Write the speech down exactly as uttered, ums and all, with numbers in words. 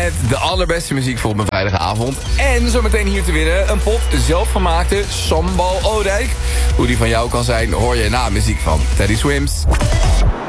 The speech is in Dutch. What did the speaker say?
met de allerbeste muziek voor op een vrijdagavond. En zometeen hier te winnen een pot zelfgemaakte sambal Oudijk. Hoe die van jou kan zijn, hoor je na muziek van Teddy Swims.